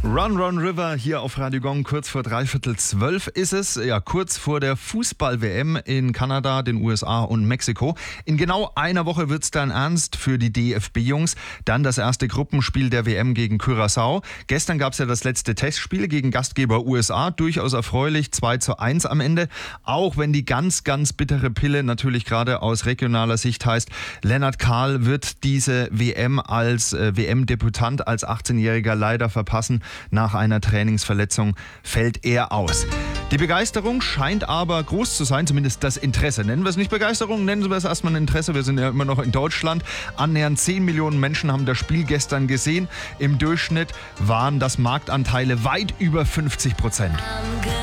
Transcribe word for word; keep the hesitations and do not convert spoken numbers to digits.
Run, Run River hier auf Radio Gong, kurz vor dreiviertel zwölf ist es, ja kurz vor der Fußball-W M in Kanada, den U S A und Mexiko. In genau einer Woche wird's dann ernst für die D F B-Jungs. Dann das erste Gruppenspiel der W M gegen Curaçao. Gestern gab's ja das letzte Testspiel gegen Gastgeber U S A, durchaus erfreulich, zwei zu eins am Ende. Auch wenn die ganz, ganz bittere Pille natürlich gerade aus regionaler Sicht heißt, Lennart Kahl wird diese W M als äh, W M-Debütant, als achtzehnjähriger leider verpassen. Nach einer Trainingsverletzung fällt er aus. Die Begeisterung scheint aber groß zu sein, zumindest das Interesse. Nennen wir es nicht Begeisterung, nennen wir es erstmal ein Interesse. Wir sind ja immer noch in Deutschland. Annähernd zehn Millionen Menschen haben das Spiel gestern gesehen. Im Durchschnitt waren das Marktanteile weit über fünfzig Prozent.